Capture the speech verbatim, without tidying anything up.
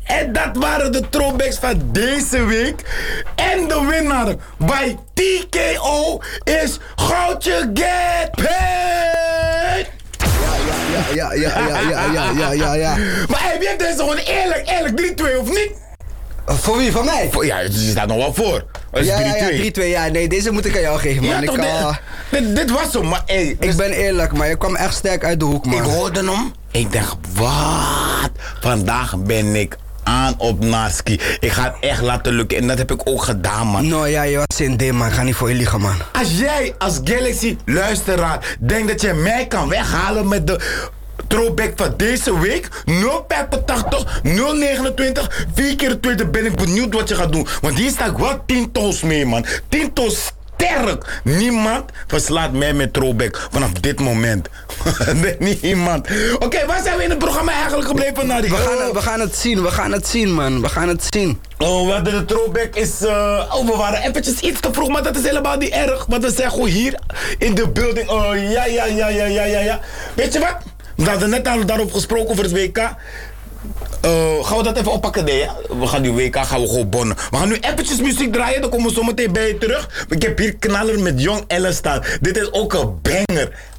En dat waren de throwbacks van deze week. En de winnaar bij T K O is Goudje Get Paid. Ja, ja, ja, ja, ja, ja, ja, ja, ja. Maar hey, wie heeft deze gewoon eerlijk, eerlijk drie twee of niet? Voor wie? Van mij? Voor, ja, je staat nog wel voor. Dat is Ja, ja, ja, drie twee. drie twee. Ja, nee, deze moet ik aan jou geven, man. Ja, ik, toch, uh, dit, dit, dit was hem, maar hey, ik ben eerlijk, maar je kwam echt sterk uit de hoek, man. ik hoorde hem. Ik dacht, wat? Vandaag ben ik aan op Narski. Ik ga het echt laten lukken. En dat heb ik ook gedaan, man. No, ja, je was in D, man. Ik ga niet voor je liegen, man. Als jij als Galaxy luisteraar denkt dat je mij kan weghalen met de throwback van deze week, nul vijfentachtig, nul negenentwintig, vier keer twee, dan ben ik benieuwd wat je gaat doen. Want hier sta ik wel tien toons mee, man. tien toons sterk. Niemand verslaat mij met throwback vanaf dit moment. Nee, niemand. Oké, okay, waar zijn we in het programma eigenlijk gebleven, Nari? We gaan, het, we gaan het zien, we gaan het zien, man. We gaan het zien. Oh, we hadden de throwback is... Uh, oh, we waren eventjes iets te vroeg, maar dat is helemaal niet erg. Want we zijn gewoon hier in de building. Oh, ja, ja, ja, ja, ja, ja, ja. Weet je wat? We hadden net al daarop gesproken over het W K. Uh, gaan we dat even oppakken, nee, ja? We gaan die W K gaan we gewoon bonnen. We gaan nu eventjes muziek draaien, dan komen we zo meteen bij je terug. Ik heb hier knaller met Jong Ellen staan. Dit is ook een banger.